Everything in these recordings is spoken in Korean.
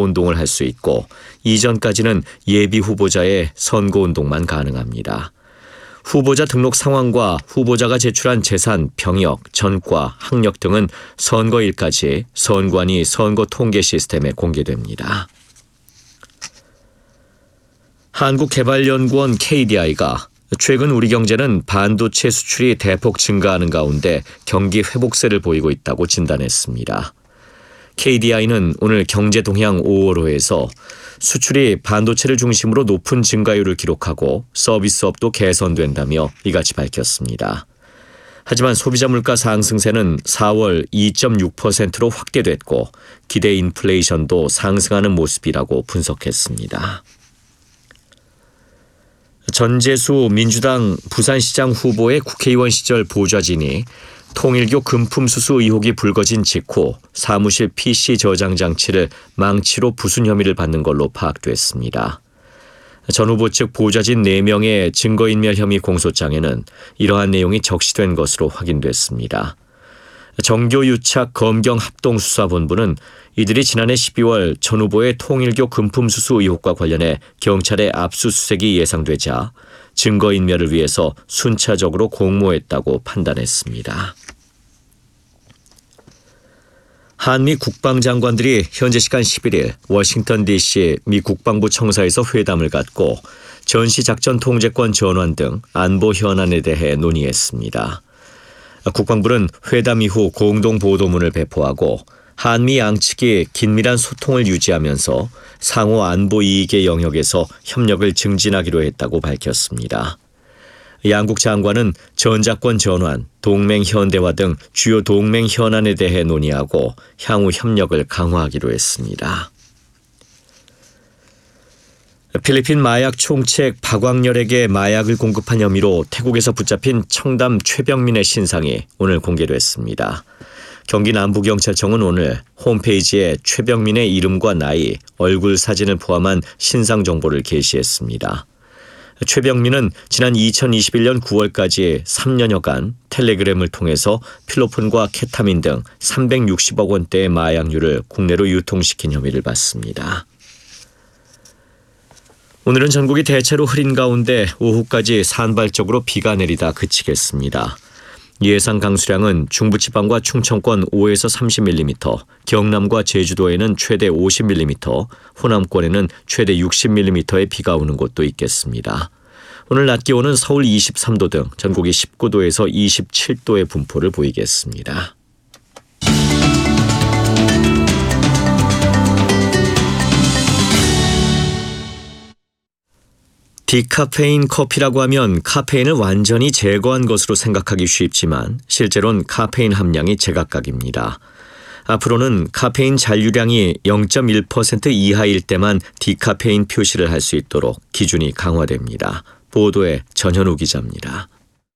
선거운동을 할 수 있고 이전까지는 예비 후보자의 선거운동만 가능합니다. 후보자 등록 상황과 후보자가 제출한 재산, 병역, 전과, 학력 등은 선거일까지 선관위 선거 통계 시스템에 공개됩니다. 한국개발연구원 KDI가 최근 우리 경제는 반도체 수출이 대폭 증가하는 가운데 경기 회복세를 보이고 있다고 진단했습니다. KDI는 오늘 경제동향 5월호에서 수출이 반도체를 중심으로 높은 증가율을 기록하고 서비스업도 개선된다며 이같이 밝혔습니다. 하지만 소비자 물가 상승세는 4월 2.6%로 확대됐고 기대 인플레이션도 상승하는 모습이라고 분석했습니다. 전재수 민주당 부산시장 후보의 국회의원 시절 보좌진이 통일교 금품수수 의혹이 불거진 직후 사무실 PC 저장 장치를 망치로 부순 혐의를 받는 걸로 파악됐습니다. 전 후보 측 보좌진 4명의 증거인멸 혐의 공소장에는 이러한 내용이 적시된 것으로 확인됐습니다. 정교유착 검경합동수사본부는 이들이 지난해 12월 전 후보의 통일교 금품수수 의혹과 관련해 경찰의 압수수색이 예상되자 증거인멸을 위해서 순차적으로 공모했다고 판단했습니다. 한미 국방장관들이 현재 시간 11일 워싱턴 DC 미 국방부 청사에서 회담을 갖고 전시작전 통제권 전환 등 안보 현안에 대해 논의했습니다. 국방부는 회담 이후 공동보도문을 배포하고 한미 양측이 긴밀한 소통을 유지하면서 상호 안보 이익의 영역에서 협력을 증진하기로 했다고 밝혔습니다. 양국 장관은 전작권 전환, 동맹 현대화 등 주요 동맹 현안에 대해 논의하고 향후 협력을 강화하기로 했습니다. 필리핀 마약 총책 박광렬에게 마약을 공급한 혐의로 태국에서 붙잡힌 청담 최병민의 신상이 오늘 공개됐습니다. 경기 남부경찰청은 오늘 홈페이지에 최병민의 이름과 나이, 얼굴 사진을 포함한 신상 정보를 게시했습니다. 최병민은 지난 2021년 9월까지 3년여간 텔레그램을 통해서 필로폰과 케타민 등 360억 원대의 마약류를 국내로 유통시킨 혐의를 받습니다. 오늘은 전국이 대체로 흐린 가운데 오후까지 산발적으로 비가 내리다 그치겠습니다. 예상 강수량은 중부지방과 충청권 5에서 30mm, 경남과 제주도에는 최대 50mm, 호남권에는 최대 60mm의 비가 오는 곳도 있겠습니다. 오늘 낮 기온은 서울 23도 등 전국이 19도에서 27도의 분포를 보이겠습니다. 디카페인 커피라고 하면 카페인을 완전히 제거한 것으로 생각하기 쉽지만 실제로는 카페인 함량이 제각각입니다. 앞으로는 카페인 잔류량이 0.1% 이하일 때만 디카페인 표시를 할 수 있도록 기준이 강화됩니다. 보도에 전현우 기자입니다.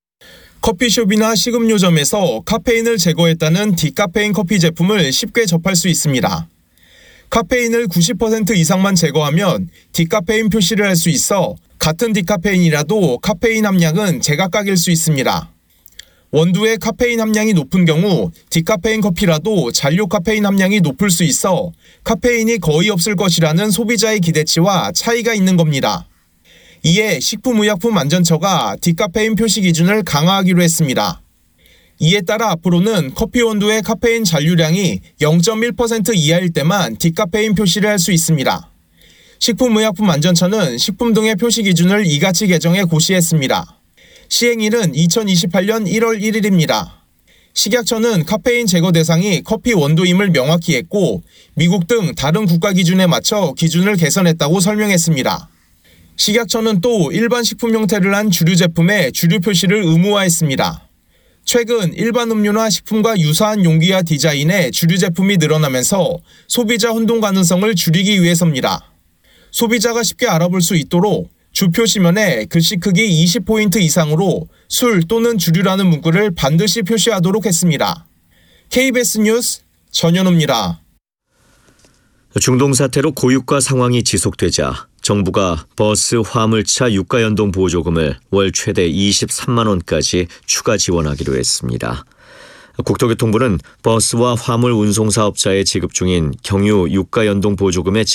커피숍이나 식음료점에서 카페인을 제거했다는 디카페인 커피 제품을 쉽게 접할 수 있습니다. 카페인을 90% 이상만 제거하면 디카페인 표시를 할 수 있어 같은 디카페인이라도 카페인 함량은 제각각일 수 있습니다. 원두의 카페인 함량이 높은 경우 디카페인 커피라도 잔류 카페인 함량이 높을 수 있어 카페인이 거의 없을 것이라는 소비자의 기대치와 차이가 있는 겁니다. 이에 식품의약품안전처가 디카페인 표시 기준을 강화하기로 했습니다. 이에 따라 앞으로는 커피 원두의 카페인 잔류량이 0.1% 이하일 때만 디카페인 표시를 할 수 있습니다. 식품의약품안전처는 식품 등의 표시 기준을 이같이 개정해 고시했습니다. 시행일은 2028년 1월 1일입니다. 식약처는 카페인 제거 대상이 커피 원두임을 명확히 했고 미국 등 다른 국가 기준에 맞춰 기준을 개선했다고 설명했습니다. 식약처는 또 일반 식품 형태를 한 주류 제품의 주류 표시를 의무화했습니다. 최근 일반 음료나 식품과 유사한 용기와 디자인의 주류 제품이 늘어나면서 소비자 혼동 가능성을 줄이기 위해서입니다. 소비자가 쉽게 알아볼 수 있도록 주표시면에 글씨 크기 20포인트 이상으로 술 또는 주류라는 문구를 반드시 표시하도록 했습니다. KBS 뉴스 전현우입니다. 중동 사태로 고유가 상황이 지속되자 정부가 버스, 화물차 유가 연동 보조금을 월 최대 23만 원까지 추가 지원하기로 했습니다. 국토교통부는 버스와 화물 운송사업자에 지급 중인 경유 유가 연동 보조금의